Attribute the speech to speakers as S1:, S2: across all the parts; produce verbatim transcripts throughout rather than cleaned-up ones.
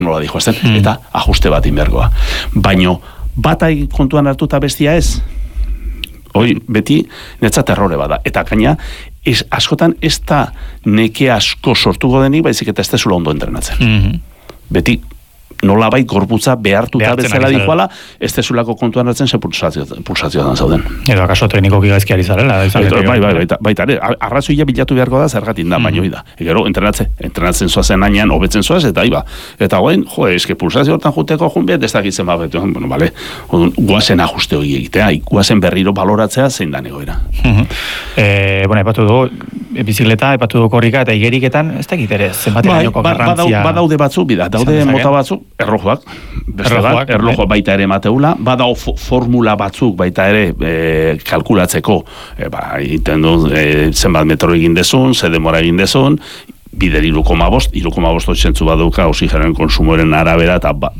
S1: nola dijoazten, mm. eta ajuste bat inbergoa. Baino, bat kontuan hartuta bestia ez, hoi, beti, netzat errore bada. Eta gaina, ez, askotan ez da neke asko sortuko denik, baizik eta ez tezula ondo entrenatzen. Mm-hmm. Beti, nolabait gorputza behartuta bezala dijoala, ez tezulako kontuan hartzen ze pulsazioan zauden.
S2: Edo akaso teknikoki gaizkiari zarela.
S1: Bai, bai, baita, baita, arrazoia bilatu beharko da zergatik da, baino da. Gero, entrenatzen, entrenatzen zoazen ainean, hobetzen zoaz, eta iba. Eta goen, jo, eske pulsazio hortan juteko junbiet, ez dakitzen bat, bueno, bale, guazen ajuste hori egitea, guazen berriro baloratzea zein da negoera.
S2: Bueno, epatu dugu, bizikleta, epatu dugu korrika, eta igeriketan, ez dakit ere, zenbaterainoko garrantzia.
S1: Badaude batzu, bida, daude mota batzu, erlojuak, erlojuak, erlojuak baita ere mateula, badao formula batzuk baita ere e, kalkulatzeko, e, ba, egiten du, e, zenbat metro egin dezun, ze demora egin dezun, bider irukoma bost, irukoma bost oitzentzu baduka oxigenoen konsumoren arabera, eta ba,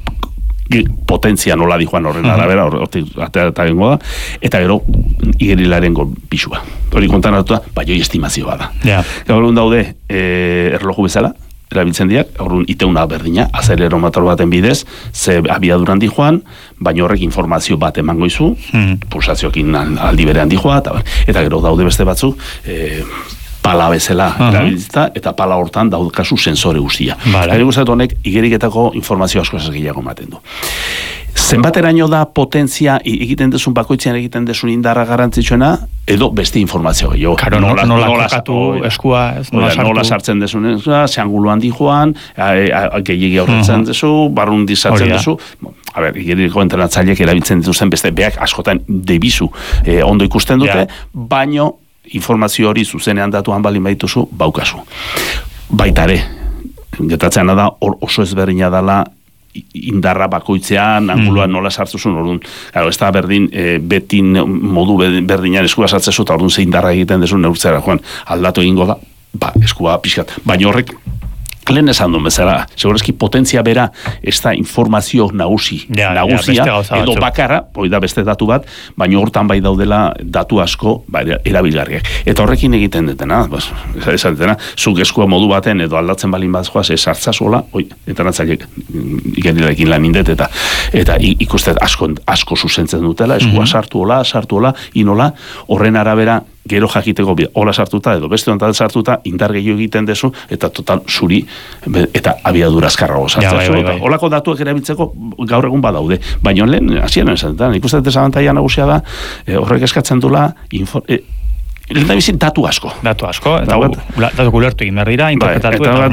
S1: potentzia nola dijoan horren arabera, hortik eta gengo da, eta gero igerilaren pixua. Hori kontan hartuta, bai hoi estimazioa da. Yeah. Gaur daude e, erloju bezala, erabiltzen diak, horren iteuna berdina, azeleromotor baten bidez, ze abiaduran dijoan, baina horrek informazio bat emango izu, hmm. pulsaziokin aldi berean dijoa, eta, eta gero daude beste batzuk, e, pala bezala uh-huh. erabiltzita, eta pala hortan daudkazu sensore guztia. Vale. Eta guztat honek, igeriketako informazio asko gehiago ematen du. Zenbateraino da potentzia egiten dezun bakoitzean egiten dezun indarra garrantzitsuena, edo beste informazio gehiago.
S2: Karo, nola, nola, nola kokatu eskua, ez, nola,
S1: sartu. Nola sartzen dezun, ze anguluan dijoan, gehiagi aurretzen uh-huh. dezu, barrun dizatzen dezu. A ber, igeriko entrenatzaileak erabiltzen dituzten beste beak askotan debizu eh, ondo ikusten dute, yeah. baino informazio hori zuzenean datuan balin baituzu, baukazu. Baitare, getatzen da, oso ezberdina dela indarra bakoitzean, anguluan nola sartzuzun, orduan, claro, ez da berdin, e, betin modu berdinan eskua sartzezu, eta orduan ze indarra egiten dezu neurtzera, joan, aldatu egingo da, ba, eskua pixkat, baina horrek, lehen esan duen bezala, segurazki potentzia bera ez da informazio nagusi, ja, nagusia, ja, edo bakarra, hoi da beste datu bat, baina hortan bai daudela datu asko ba, erabilgarriak. Eta horrekin egiten detena, bas, esan detena, zuk eskua modu baten edo aldatzen balin bat joaz, ez hartzazuela, oi, entranatzailek igerilekin lan indet, eta, eta ikustet asko, asko zuzentzen dutela, eskua mm-hmm. sartu hola, sartu hola, inola, horren arabera, gero jakiteko hola sartuta edo beste ontan sartuta indar gehiago egiten dezu eta total zuri eta abiadura azkarrago sartzezu. Ja, bai, bai, bai. Olako datuak erabiltzeko gaur egun badaude. Baina lehen, hasieran esan, ikusten desabantaia nagusia da, e, horrek eskatzen dula, info, e, lehen da bizit datu asko.
S2: Datu asko, eta datu kulertu egin behar dira, interpretatu.
S1: Eta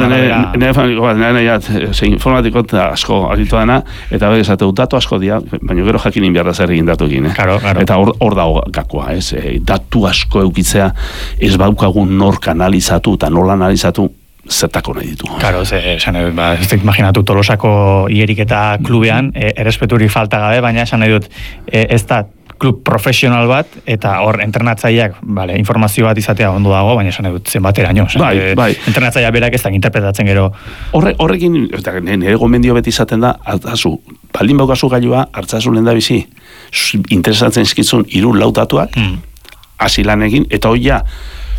S1: bat, nire informatikot asko aritu dena, eta bat esateu, datu asko dira, baina gero jakinin behar da zer egin datu egin.
S2: Claro, claro.
S1: Eta hor, hor dago gakoa, ez? E, datu asko eukitzea, ez baukagun nork analizatu eta nola analizatu, zertako nahi ditu.
S2: Claro, ze, esan edut, ba, ez imaginatu Tolosako igeriketa klubean, e, errespeturi falta gabe, baina esan edut, e, ez da klub profesional bat, eta hor entrenatzaileak, vale, informazio bat izatea ondo dago, baina esan edut zenbateraino.
S1: Bai,
S2: e,
S1: bai.
S2: Entrenatzaileak berak ez da interpretatzen gero.
S1: Horre, horrekin, nire gomendio beti izaten da, hartzazu, baldin baukazu gailua, hartzazu lehen da bizi, interesatzen eskizun hiru lautatuak, hasi hmm. lan egin, eta hoi ja,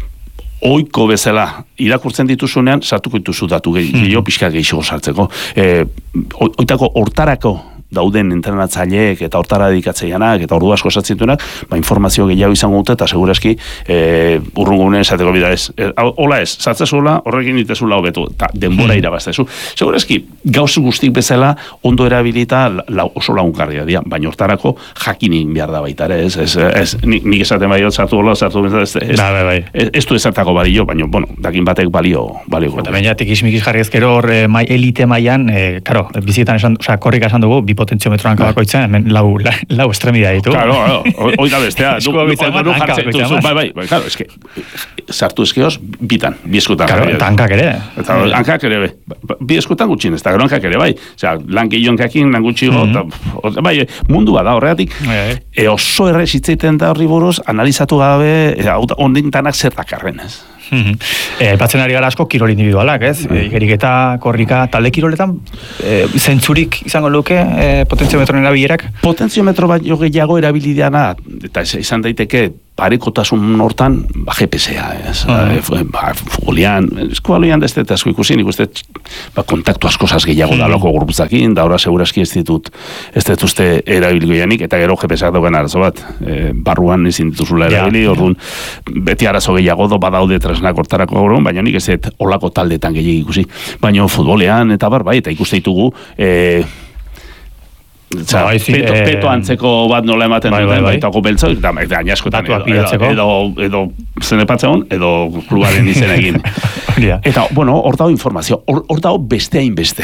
S1: oiko bezala irakurtzen dituzunean, sartuko dituzu datu gehiago, hmm. pixka gehiago sartzeko. E, oitako hortarako dauden entrenatzaileek eta hortara dedikatzeianak eta ordu asko satzituenak, ba, informazio gehiago izango dute eta segurazki e, urrungo unen esateko bida ez. E, hola ez, satzezula horrekin ditezula hobetu, eta denbora hmm. irabaztezu. Segurazki, gauz guztik bezala ondo erabilita la, oso lagunkarria dira, baina hortarako jakinin behar da baita ere, ez, ez, ez nik, nik esaten bai sartu hola, sartu bezala, ez, ez,
S2: da, bai, bai.
S1: ez, ez du ezertako balio, baina, bueno, dakin batek balio, balio.
S2: Eta baina, tikismikiz jarri ezkero hor mai, elite mailan, e, karo, bizitan esan, oza, korrika esan dugu, bi potentiometroan kabakoitzen, hemen lau, lau, lau estremida ditu.
S1: Claro, claro, hoi da bestea. Eskua bitzen bat, hanka bitzen bat. Bai, bai, bai, claro, eske, sartu eskeoz, bitan, bi eskutan.
S2: Claro, eta hankak ere.
S1: Eta hankak ere, bi eskutan gutxin, ez da, gero hankak ere, bai. Osea, lan gehionkakin, lan gutxigo, mm-hmm. bai, mundua da horregatik, e, oso errezitzeiten da horri buruz, analizatu gabe, ondin tanak zer dakarren, ez.
S2: Aipatzen ari gara asko kirol individualak, ez? Igeriketa, korrika, talde kiroletan e, zentzurik izango luke e, potentziometroen erabilerak?
S1: Potentziometro bat jo gehiago erabilideana, eta izan daiteke parekotasun hortan, ba, G P S-a, ez, uh-huh. ba, futbolian, eskualian ez dut asko ikusi, nik uste, ba, kontaktu asko zaz gehiago uh-huh. dalako grupzakin, da ora seguraski ez ditut, ez dut uste erabiliko janik, eta gero G P S-ak dauken arazo bat, e, barruan ezin dituzula erabili, yeah. orduan, beti arazo gehiago do, badaude tresnak hortarako gaur, baina nik ez dut olako taldetan gehiagik ikusi, baina futbolean, eta bar, bai, eta ikuste ditugu, e, Za, bai, zi, peto, e... peto antzeko bat nola ematen bai, duten, bai, bai. baitako beltzok, eta gaina askotan edo, edo, edo, edo zenepatzeon, edo klubaren izen egin. yeah. Eta, bueno, hor dago informazio, hor, hor dago beste hain beste.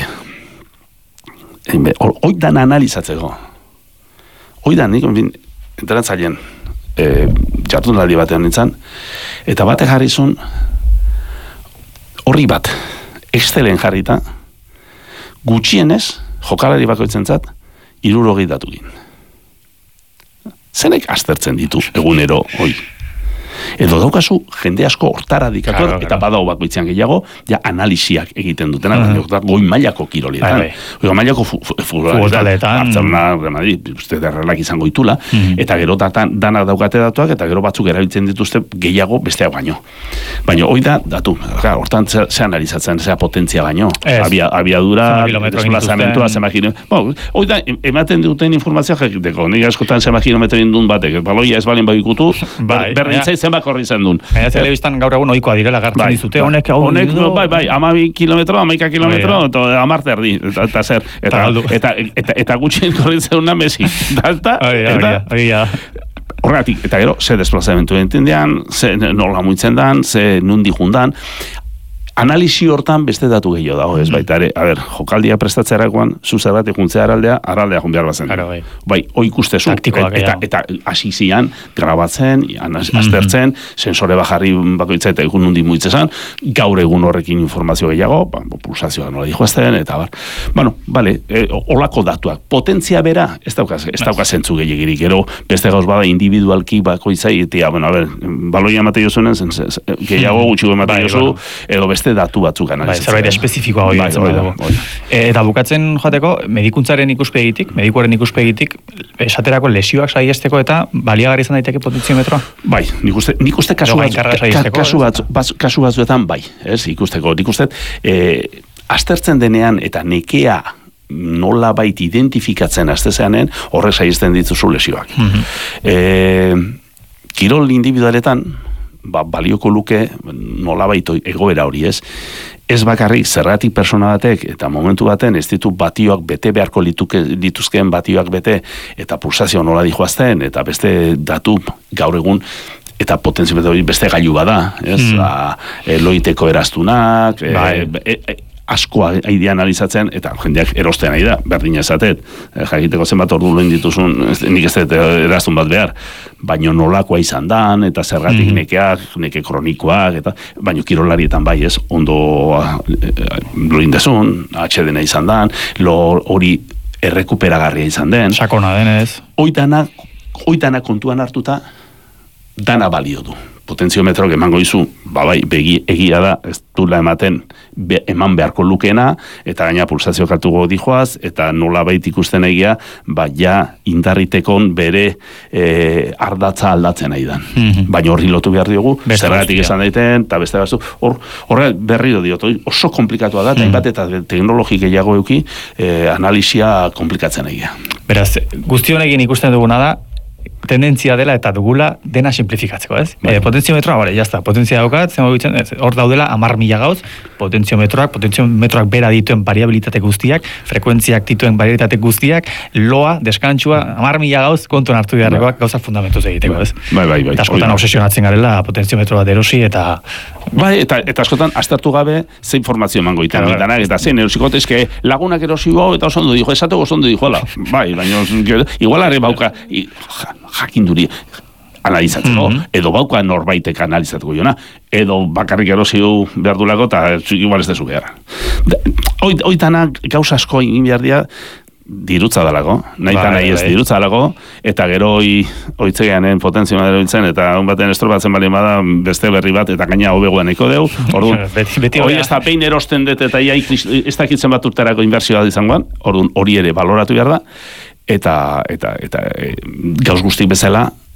S1: Hoi dan analizatzeko. Hoi dan, nik, enteratzaileen, e, jardunaldi batean nintzen, eta batek jarri zuen, horri bat, Excelen jarrita, gutxienez, jokalari bakoitzen zat, irurogei datukin. Zenek aztertzen ditu egunero hoi. Edo daukazu jende asko hortara dikator, claro, eta badau bat bitzean gehiago, ja analisiak egiten dutena, uh-huh. goi mailako kirolietan. Bai, bai. Goi mailako futboletan, Bartzelona, Real Madrid, uste derrelak izango itula, uh-huh. eta gero datan, danak daukate datuak, eta gero batzuk erabiltzen dituzte gehiago besteak baino. Baina hoi da, datu, hortan ze, ze analizatzen, zea potentzia baino. Abia, abiadura, desplazamentua, zema kilometro. Hoi da, ematen duten informazioa jakiteko, nik askotan zema kilometro indun batek, baloia ez balen baikutu, berdintzai zenbak horri zen duen.
S2: Baina telebistan gaur egun ohikoa direla gartzen dizute, honek hau
S1: honek, bai, bai, amabi kilometro, amaika kilometro, amarte erdi, eta zer, eta eta gutxien horri zen una mesi. Dalta, eta horregatik, eta gero, ze desplazamentu entendean, ze nola muitzen dan, ze nundi jundan, analisi hortan beste datu gehiago dago, ez baita ere, a ber, jokaldia prestatzerakoan, zu zerbait eguntzea araldea, araldea jun behar bazen.
S2: Claro, bai.
S1: Bai, hoi ikustezu, eta, eta hasi zian, grabatzen, aztertzen, mm-hmm. sensore bajarri bakoitza eta egun nundi muitzezan, gaur egun horrekin informazio gehiago, ba, pulsazioa nola dijoazten, eta bar. Bueno, bale, e, olako datuak. Potentzia bera, ez daukaz, ez daukaz zentzu gehiagirik, gero, beste gauz bada individualki bakoitzai, eta, bueno, a ber, baloia emate jozunen, gehiago gutxiko emate jozu, edo beste datu batzuk analizatzen.
S2: Bai, zerbait espezifikoa hori. Bai, hori e, eta bukatzen joateko, medikuntzaren ikuspegitik, medikuaren ikuspegitik, esaterako lesioak saiesteko eta baliagarri izan daiteke potentziometroa?
S1: Bai, nik uste, nik uste kasu, batzu, ka, kasu, batzu, baz, kasu batzuetan bai, ez, ikusteko. Nik uste, e, aztertzen denean eta nekea nola bait identifikatzen aztezeanen, horrek saiesten dituzu lesioak. Mm-hmm. E, kirol individualetan, ba, balioko luke nolabait egoera hori, ez? Ez bakarrik zergatik persona batek eta momentu baten ez ditu batioak bete beharko lituke, dituzkeen batioak bete eta pulsazio nola dijoazten eta beste datu gaur egun eta potentzimetre hori beste gailu bada, ez? Mm. A, loiteko eraztunak, bai. e, e, askoa aidea analizatzen, eta jendeak erostean nahi da, berdina esatet, e, jakiteko zenbat ordu lehen dituzun, nik ez dut eraztun bat behar, baino nolakoa izan dan, eta zergatik mm-hmm. nekeak, neke kronikoak, eta baino kirolarietan bai ez, ondo e, loindezun, atxedena izan dan, lo hori errekuperagarria izan den.
S2: Sakona denez.
S1: Oitana, oitana kontuan hartuta, dana balio du. Potentziometroak emango izu, ba bai, begi, egia da, ez dula ematen be, eman beharko lukeena, eta gaina pulsazio kaltuko dijoaz, eta nola bait ikusten egia, ba ja indarritekon bere e, ardatza aldatzen nahi dan. Mm-hmm. Baina horri lotu behar diogu, zergatik esan daiten, eta beste batzu, hor, horre berri diot, oso komplikatua da, eta mm-hmm. eta teknologi gehiago euki, e, analisia komplikatzen egia.
S2: Beraz, guztionekin ikusten duguna da, tendentzia dela eta dugula dena simplifikatzeko, ez? Bai. E, potentziometroa, bale, jazta, potentzia daukat, hor daudela amar mila gauz, potentziometroak, potentziometroak bera dituen variabilitate guztiak, frekuentziak dituen variabilitate guztiak, loa, deskantzua, amar mila gauz, kontuan hartu beharrekoak gauzak fundamentuz egiteko, ez?
S1: Bai, bai, bai.
S2: Eta askotan obsesionatzen garela potentziometro bat erosi, eta...
S1: Bai, eta, eta askotan, aztertu gabe, ze informazio emango iten, claro, danak, eta zein, erosiko, eske, lagunak erosi bau, eta oso ondo dijo, esateko oso ondo dijo, bai, baina, igual arre bauka, i, jakinduri analizatzeko, mm-hmm. edo bauka norbaitek analizatzeko jona, edo bakarrik erosi behar dulako, eta igual ez dezu behar. Oitanak gauza asko egin behar dira, dirutza dalako, nahi eta nahi ez dirutza dalako, eta gero oitzeganen potentzio madero biltzen, eta hon baten estropatzen bali bada beste berri bat, eta gaina hobegoan eko deu, orduan, hori ez da pein erosten dut, eta ia ez dakitzen bat urterako inbertsioa izangoan, orduan hori ere baloratu behar da, eta, eta, eta e, gauz guztik bezala,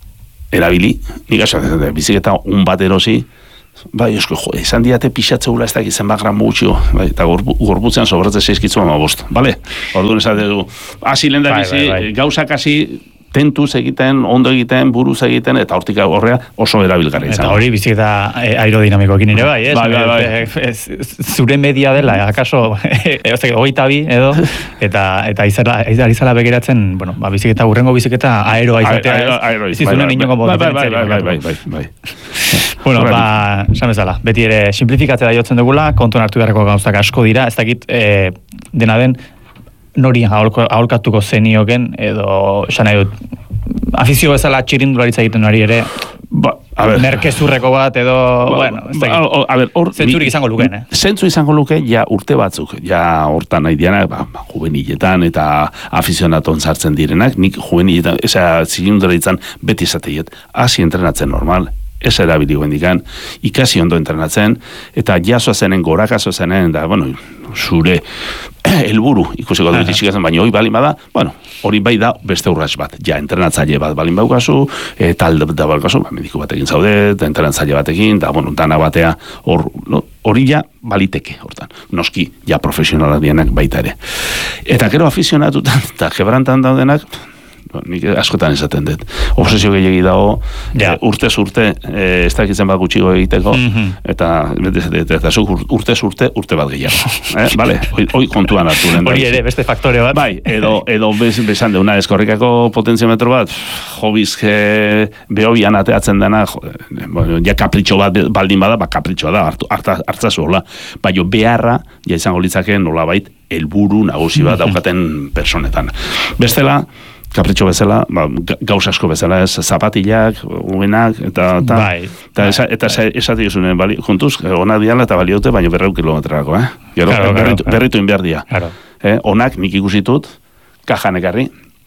S1: erabili, nik esaten, biziketa un bat erosi, bai, esko, jo, izan diate pixatzeula ez dakit zenbat gramo gutxio, bai, eta gorputzean sobratze seizkitzu ama bost, bale? Orduan esategu, hasi lehen da bizi, bai, bai, bai. gauzak hasi, tentuz egiten, ondo egiten, buruz egiten, eta hortik horrea oso erabilgarri izan.
S2: Eta hori biziketa aerodinamikoekin ere bai, ez?
S1: Bai, bai, bai.
S2: Zure media dela, akaso, hogeita bi edo, eta eta izala begiratzen, bueno, ba, biziketa, urrengo biziketa aeroa izatea, ez? Zizunen inongo modu.
S1: Bai, bai, bai, bai, bai.
S2: Bueno, ba, esan bezala, beti ere simplifikatzea da jotzen dugula, kontuan hartu beharreko gauzak asko dira, ez dakit, dena den, nori aholkatuko zenioken, edo, esan nahi dut, afizio bezala txirindularitza egiten ari ere, ba, merkezurreko bat, edo, ba, bueno, ez da, ba, a ber, or, zentzurik izango luken, eh?
S1: Zentzu izango luke, ja urte batzuk, ja hortan nahi dianak, ba, ba, juveniletan eta afizionaton sartzen direnak, nik juveniletan, eza txirindularitzan beti zateiet, hasi entrenatzen normal, ez erabili guendikan, ikasi ondo entrenatzen, eta jasoa zenen, gorakazo zenen, da, bueno, zure helburu ikusiko dut izikazen, baina hori balin bada, bueno, hori bai da beste urrats bat, ja, entrenatzaile bat balin baukazu, e, talde da balkazu, ba, mediku batekin zaude, eta entrenatzaile batekin, da, bueno, dana batea, hor, no, hori ja baliteke, hortan, noski, ja profesionalak dienak baita ere. Eta gero afizionatutan, eta gebrantan daudenak, nik askotan esaten dut. Obsesio gehiagi dago, ja. e, urtez urte, e, ez dakitzen bat gutxigo egiteko, mm-hmm. eta, eta, eta zuk urtez urte, urte bat gehiago. Eh? Vale? Hoi kontuan hartu lehen.
S2: Hori ere, beste faktore bat.
S1: Bai, edo, edo bez, besan deuna eskorrikako potenziometro bat, jobizke behobian ateatzen dena, jo, bueno, ja kapritxo bat baldin bada, ba kapritxoa da, hartu, harta, hartzazu hola. Baina beharra, ja izango litzake nolabait, helburu nagusi bat daukaten personetan. Bestela, kapritxo bezala, ba, gauz asko bezala, ez, zapatilak, uenak, eta, eta,
S2: bai,
S1: eta, bai, esa, eta bai. Esati juzunen, bali, juntuz, ona diala eta baliote, baina berreu kilometrako, eh? Gero, claro, berritu, claro, berritu inbehar dia.
S2: Claro.
S1: Eh, onak nik ikusitut, kajan ekarri,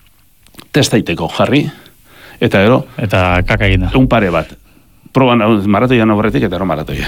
S1: testaiteko jarri, eta gero,
S2: eta kaka eginda.
S1: Un pare bat, proban maratoia naborretik, eta ero maratoia.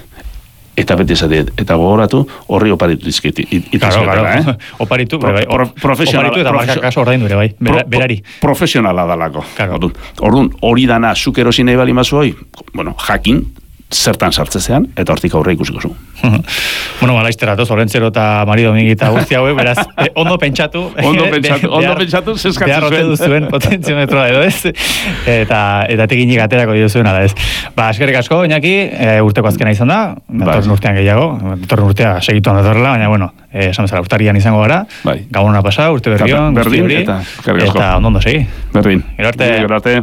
S1: Eta beti esatet, eta gogoratu, horri oparitu izketi.
S2: Claro, claro, eh? Oparitu, pro, bai, pro, profesionala, oparitu eta marka kaso ordaindu ere, bai, Bera, berari.
S1: Pro, profesionala dalako.
S2: Claro.
S1: Orduan, hori dana zuk erosin nahi bali mazu hoi, bueno, jakin, zertan sartzezean, eta hortik aurre ikusiko zu.
S2: Bueno, balaiztera, toz, Orentzero eta Mari Domingi eta guzti hauek, beraz, eh, ondo pentsatu.
S1: Ondo pentsatu, ondo pentsatu, zeskatzen zuen.
S2: Behar rote duzuen potentziometroa edo ez, eta, eta tekinik aterako duzuen, ala ez. Ba, eskerrik asko, Iñaki, e, urteko azkena izan da, datorren urtean gehiago, datorren urtea segituan datorrela, baina, bueno, eh, esan bezala, urtarian izango gara, bai. Gabonuna pasa, urte berrion, guzti hori, eta, eta ondo ondo segi.
S1: Berdin.
S2: Gero arte.
S1: Gero arte.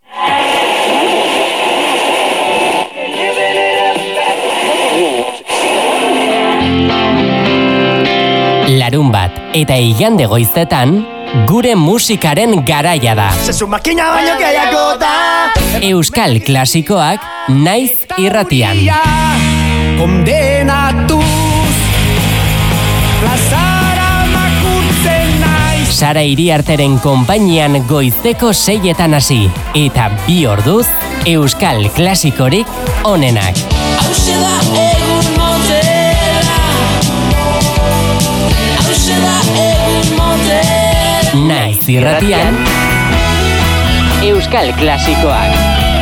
S3: Larun bat eta igande goizetan gure musikaren garaia da. Euskal klasikoak naiz irratian. Sara Iriarteren konpainian goizeko seietan hasi eta bi orduz euskal klasikorik onenak. Hauxe da egun motela. Hauxe da egun motela. Naiz irratian euskal klasikoak.